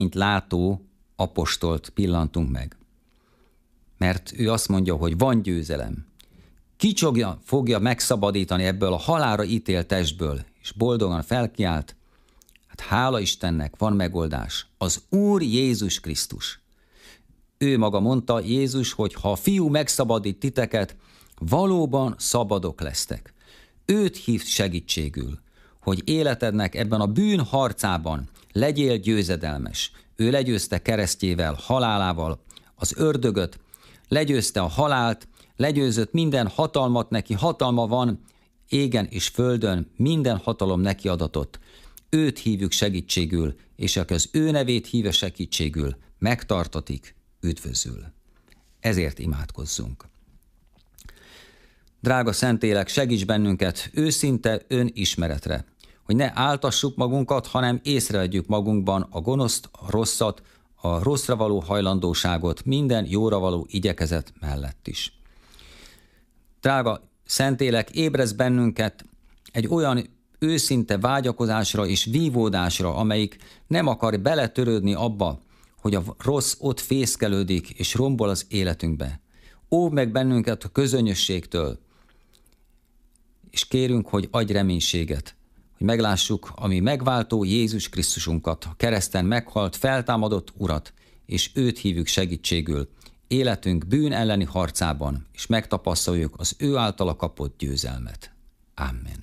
mint látó apostolt pillantunk meg. Mert ő azt mondja, hogy van győzelem. Ki fogja megszabadítani ebből a halálra ítélt testből, és boldogan felkiált. Hát hála Istennek, van megoldás. Az Úr Jézus Krisztus. Ő maga mondta, Jézus, hogy ha a Fiú megszabadít titeket, valóban szabadok lesztek. Őt hívt segítségül, hogy életednek ebben a bűn harcában legyél győzedelmes. Ő legyőzte keresztjével, halálával az ördögöt, legyőzte a halált, legyőzött minden hatalmat, neki hatalma van égen és földön, minden hatalom neki adatott. Őt hívjuk segítségül, és aki az ő nevét hívja segítségül, megtartatik, üdvözül. Ezért imádkozzunk. Drága Szentlélek, segíts bennünket őszinte önismeretre, hogy ne áltassuk magunkat, hanem észrevegyük magunkban a gonoszt, a rosszat, a rosszra való hajlandóságot, minden jóra való igyekezet mellett is. Drága Szentlélek, ébrezz bennünket egy olyan őszinte vágyakozásra és vívódásra, amelyik nem akar beletörődni abba, hogy a rossz ott fészkelődik és rombol az életünkbe. Óvd meg bennünket a közönyösségtől, és kérünk, hogy adj reménységet, hogy meglássuk a mi megváltó Jézus Krisztusunkat, a kereszten meghalt, feltámadott Urat, és őt hívjuk segítségül életünk bűn elleni harcában, és megtapasztaljuk az ő általa kapott győzelmet. Amen.